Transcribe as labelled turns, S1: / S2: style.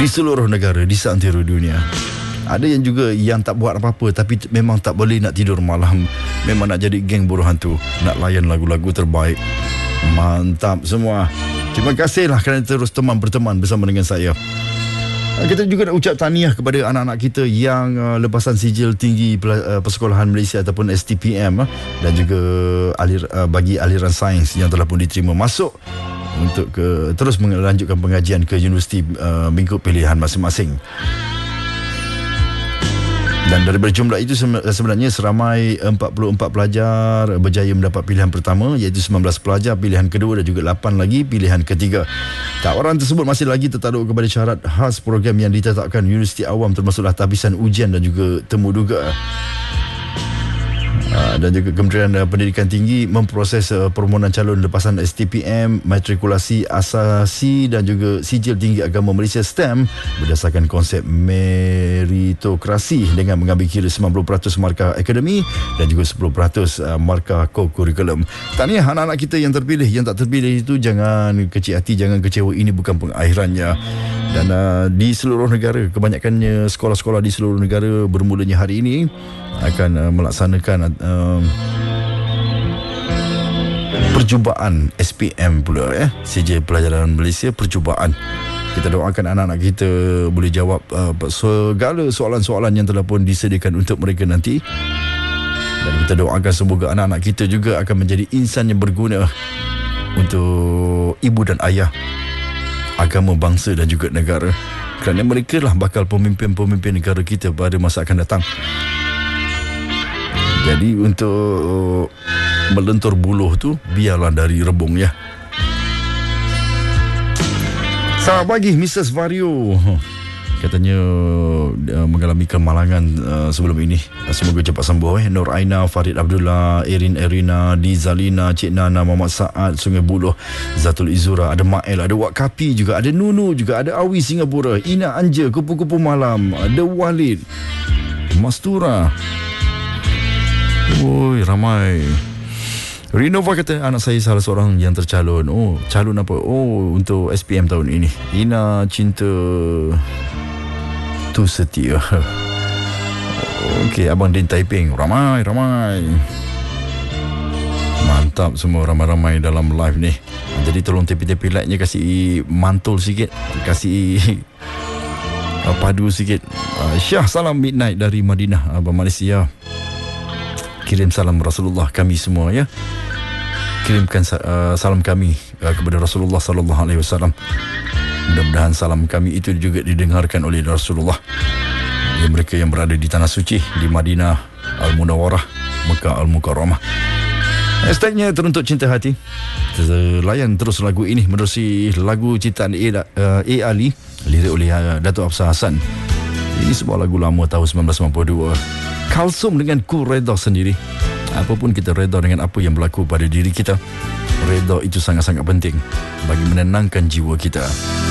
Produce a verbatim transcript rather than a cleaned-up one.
S1: di seluruh negara, di seantero dunia. Ada yang juga yang tak buat apa-apa, tapi memang tak boleh nak tidur malam. Memang nak jadi geng buruh hantu, nak layan lagu-lagu terbaik. Mantap semua. Terima kasihlah kerana terus teman berteman bersama dengan saya. Kita juga nak ucap tahniah kepada anak-anak kita yang uh, lepasan sijil tinggi uh, Persekolahan Malaysia ataupun S T P M uh, dan juga alir, uh, bagi aliran sains yang telah pun diterima masuk untuk ke, terus melanjutkan pengajian ke universiti uh, mengikut pilihan masing-masing. Dan daripada jumlah itu sebenarnya seramai empat puluh empat pelajar berjaya mendapat pilihan pertama, iaitu sembilan belas pelajar pilihan kedua dan juga lapan lagi pilihan ketiga. Tawaran tersebut masih lagi tertakluk kepada syarat khas program yang ditetapkan Universiti Awam, termasuklah tahbisan ujian dan juga temu duga. Dan juga Kementerian Pendidikan Tinggi memproses permohonan calon lepasan S T P M, matrikulasi asasi dan juga sijil tinggi agama Malaysia S T E M berdasarkan konsep meritokrasi dengan mengambil kira sembilan puluh peratus markah akademi dan juga sepuluh peratus markah co-curriculum. Tahniah anak-anak kita yang terpilih. Yang tak terpilih itu jangan kecil hati, jangan kecewa. Ini bukan pengakhirannya. Dan uh, di seluruh negara, kebanyakannya sekolah-sekolah di seluruh negara bermulanya hari ini akan uh, melaksanakan uh, percubaan S P M pula, ya, Sijil Pelajaran Malaysia percubaan. Kita doakan anak-anak kita boleh jawab uh, segala soalan-soalan yang telah pun disediakan untuk mereka nanti. Dan kita doakan semoga anak-anak kita juga akan menjadi insan yang berguna untuk ibu dan ayah, agama, bangsa dan juga negara. Kerana mereka lah bakal pemimpin-pemimpin negara kita pada masa akan datang. Jadi untuk melentur buluh tu biarlah dari rebung, ya. Selamat pagi Missus Vario. Katanya uh, mengalami kemalangan uh, sebelum ini. Semoga cepat sembuh, eh. Nur Aina, Farid Abdullah, Erin Erina, Dizalina, Cik Nana, Muhammad Saad, Sungai Buloh, Zatul Izura, ada Mael, ada Wak Kapi juga, ada Nunu juga, ada Awi Singapura, Ina Anja, Kupu-Kupu Malam, ada Walid, Mastura. Oi, ramai. Renova kata anak saya salah seorang yang tercalon. Oh, calon apa? Oh, untuk S P M tahun ini. Ina Cinta Tu Setia. Okey, Abang Din Taiping. Ramai, ramai. Mantap semua, ramai-ramai dalam live ni. Jadi tolong tepi-tepi like-nya kasih mantul sikit, kasih padu sikit. Syah, salam midnight dari Madinah, Abang Malaysia. Kirim salam Rasulullah kami semua, ya. Kirimkan uh, salam kami uh, kepada Rasulullah sallallahu alaihi wasallam. Mudah-mudahan salam kami itu juga didengarkan oleh Rasulullah. Ya, mereka yang berada di tanah suci, di Madinah Al-Munawwarah, Mekah Al-Mukarramah. Hashtagnya Teruntut Cinta Hati. Layan terus lagu ini menerusi lagu ciptaan A. Uh, A. Ali, lirik oleh uh, Dato' Afsar Hassan. Ini sebuah lagu lama tahun sembilan belas sembilan puluh dua. Kalsum dengan Ku Redha Sendiri. Apapun kita redha dengan apa yang berlaku pada diri kita, redha itu sangat-sangat penting bagi menenangkan jiwa kita.